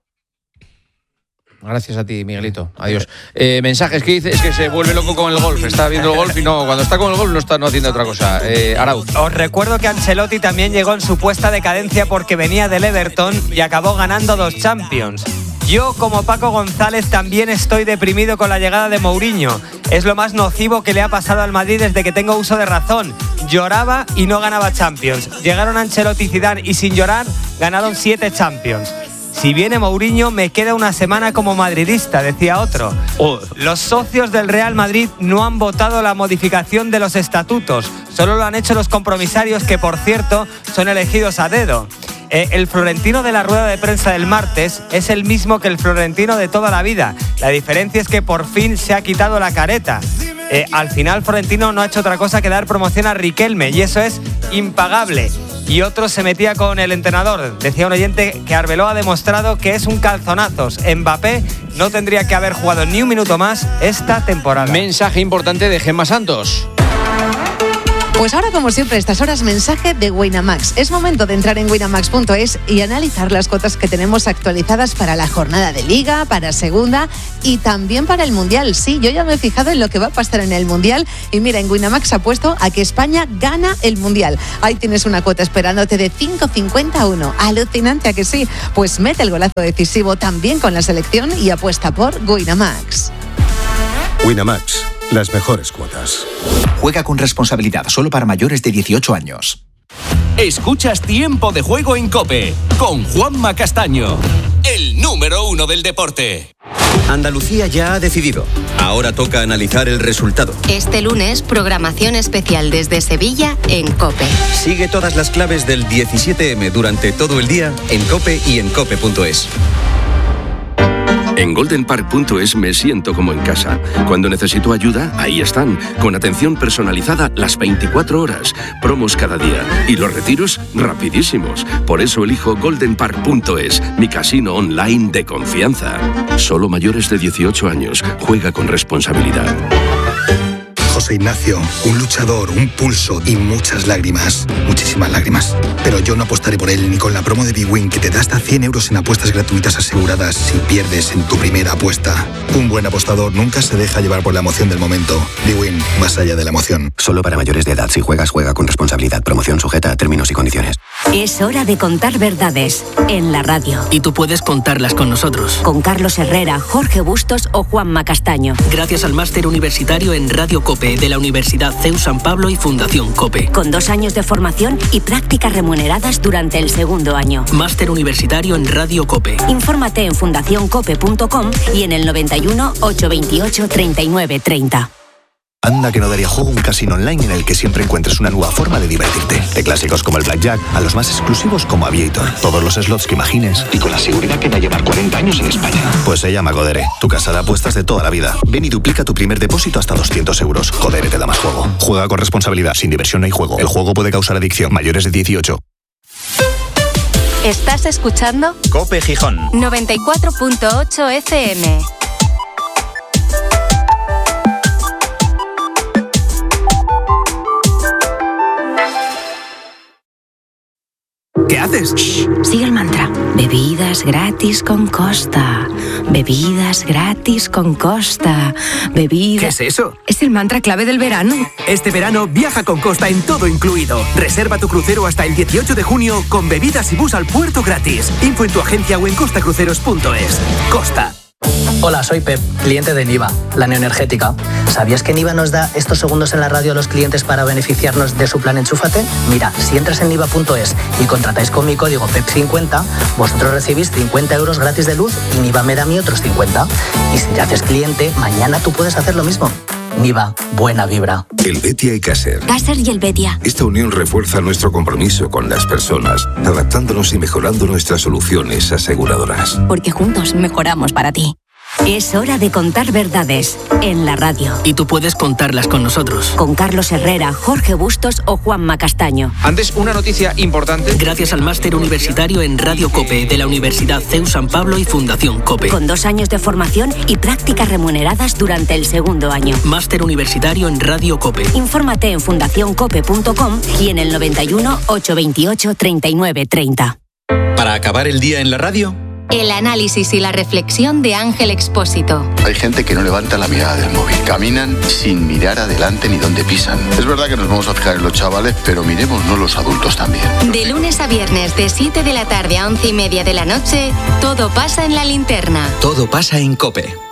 Gracias a ti, Miguelito. Adiós. Eh, mensajes que dice, es que se vuelve loco con el golf. Está viendo el golf y no, cuando está con el golf no está no haciendo otra cosa. Eh, Arauz. Os recuerdo que Ancelotti también llegó en supuesta decadencia porque venía del Everton y acabó ganando dos Champions. Yo, como Paco González, también estoy deprimido con la llegada de Mourinho. Es lo más nocivo que le ha pasado al Madrid desde que tengo uso de razón. Lloraba y no ganaba Champions. Llegaron Ancelotti y Zidane y sin llorar ganaron siete Champions. Si viene Mourinho, me queda una semana como madridista, decía otro. Oh. Los socios del Real Madrid no han votado la modificación de los estatutos. Solo lo han hecho los compromisarios, que por cierto son elegidos a dedo. Eh, el Florentino de la rueda de prensa del martes es el mismo que el Florentino de toda la vida. La diferencia es que por fin se ha quitado la careta. Eh, al final Florentino no ha hecho otra cosa que dar promoción a Riquelme, y eso es impagable. Y otro se metía con el entrenador. Decía un oyente que Arbeloa ha demostrado que es un calzonazos. Mbappé no tendría que haber jugado ni un minuto más esta temporada. Mensaje importante de Gemma Santos. Pues ahora, como siempre, a estas horas, mensaje de Winamax. Es momento de entrar en winamax punto es y analizar las cuotas que tenemos actualizadas para la jornada de Liga, para Segunda y también para el Mundial. Sí, yo ya me he fijado en lo que va a pasar en el Mundial y mira, en Winamax apuesto a que España gana el Mundial. Ahí tienes una cuota esperándote de cinco cincuenta y uno. Alucinante, ¿a que sí? Pues mete el golazo decisivo también con la selección y apuesta por Winamax. Winamax, las mejores cuotas. Juega con responsabilidad, solo para mayores de dieciocho años. Escuchas Tiempo de Juego en COPE con Juanma Castaño, el número uno del deporte. Andalucía ya ha decidido. Ahora toca analizar el resultado. Este lunes, programación especial desde Sevilla en COPE. Sigue todas las claves del diecisiete eme durante todo el día en COPE y en cope punto es. En golden park punto es me siento como en casa. Cuando necesito ayuda, ahí están, con atención personalizada las veinticuatro horas, promos cada día y los retiros rapidísimos. Por eso elijo golden park punto es, mi casino online de confianza. Solo mayores de dieciocho años. Juega con responsabilidad. José Ignacio, un luchador, un pulso y muchas lágrimas, muchísimas lágrimas. Pero yo no apostaré por él ni con la promo de bwin, que te da hasta cien euros en apuestas gratuitas aseguradas si pierdes en tu primera apuesta. Un buen apostador nunca se deja llevar por la emoción del momento. bwin, más allá de la emoción. Solo para mayores de edad. Si juegas, juega con responsabilidad. Promoción sujeta a términos y condiciones. Es hora de contar verdades en la radio. Y tú puedes contarlas con nosotros. Con Carlos Herrera, Jorge Bustos o Juanma Castaño. Gracias al máster universitario en Radio COPE de la Universidad C E U San Pablo y Fundación COPE. Con dos años de formación y prácticas remuneradas durante el segundo año. Máster universitario en Radio COPE. Infórmate en fundación cope punto com y en el noventa y uno, ochocientos veintiocho, treinta y nueve, treinta. Anda que no daría juego un casino online en el que siempre encuentres una nueva forma de divertirte. De clásicos como el Blackjack a los más exclusivos como Aviator. Todos los slots que imagines y con la seguridad que va a llevar cuarenta años en España. Pues se llama Codere, tu casa de apuestas de toda la vida. Ven y duplica tu primer depósito hasta doscientos euros. Codere te da más juego. Juega con responsabilidad. Sin diversión no hay juego. El juego puede causar adicción. Mayores de dieciocho. ¿Estás escuchando? COPE Gijón. noventa y cuatro punto ocho efe eme. ¿Qué haces? Shh, sigue el mantra. Bebidas gratis con Costa. Bebidas gratis con Costa. Bebidas... ¿Qué es eso? Es el mantra clave del verano. Este verano viaja con Costa en todo incluido. Reserva tu crucero hasta el dieciocho de junio con bebidas y bus al puerto gratis. Info en tu agencia o en costa cruceros punto es. Costa. Hola, soy Pep, cliente de Niva, la neoenergética. ¿Sabías que Niva nos da estos segundos en la radio a los clientes para beneficiarnos de su plan Enchúfate? Mira, si entras en niva punto es y contratáis con mi código P E P cincuenta, vosotros recibís cincuenta euros gratis de luz y Niva me da a mí otros cincuenta. Y si ya haces cliente, mañana tú puedes hacer lo mismo. Niva, buena vibra. El Betia y Caser. Caser y el Betia. Esta unión refuerza nuestro compromiso con las personas, adaptándonos y mejorando nuestras soluciones aseguradoras. Porque juntos mejoramos para ti. Es hora de contar verdades en la radio. Y tú puedes contarlas con nosotros. Con Carlos Herrera, Jorge Bustos o Juanma Castaño. Antes, una noticia importante. Gracias al máster universitario en Radio COPE de la Universidad C E U San Pablo y Fundación COPE. Con dos años de formación y prácticas remuneradas durante el segundo año. Máster universitario en Radio COPE. Infórmate en fundación cope punto com y en el noventa y uno, ochocientos veintiocho, treinta y nueve, treinta. Para acabar el día en la radio, El análisis y la reflexión de Ángel Expósito. Hay gente que no levanta la mirada del móvil. Caminan sin mirar adelante ni dónde pisan. Es verdad que nos vamos a fijar en los chavales, pero miremosnos los adultos también. De lunes a viernes, de siete de la tarde a once y media de la noche, todo pasa en La Linterna. todo pasa en COPE.